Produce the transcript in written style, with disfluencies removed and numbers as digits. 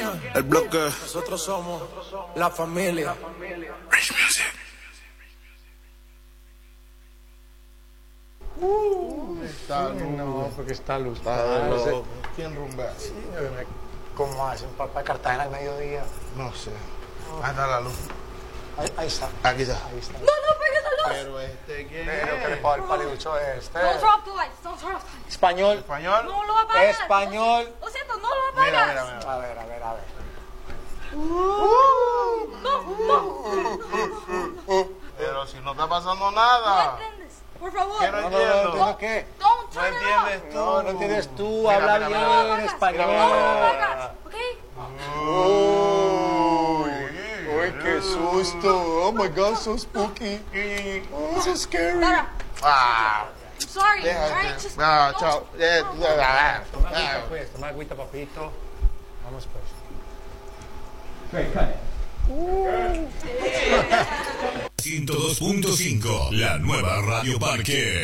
El bloque. Nosotros somos la familia. Rich Music. Está No, porque está luz. ¿Quién rumbea? ¿Cómo hacen para Cartagena al mediodía? No sé. Ahí está la luz. Ahí está. Aquí está. Ahí está. No, no pegues la luz. Pero ¿quién Pero que le es? puedo dar paliducho este. Don't turn off the lights. Don't turn off the lights. Español. ¿Español? No lo apagas. Español. Lo siento, no lo apagas. Mira, mira, mira. A ver. Pero si no está pasando No nada. entiendes. Por favor. ¿Qué no No entiendo? entiendo qué. Don't No turn it entiendes off. tú. No entiendes tú. Mira, Habla mira, bien mira, mira. español. No lo apagas. ¿Ok? Uy, qué susto. Oh my God, so spooky. Oh, so scary. Lara, Ah, I'm sorry. All right, déjate. just No, don't- chao. Pues, toma agüita, papito. Vamos pues. 102.5, la nueva Radio Parque.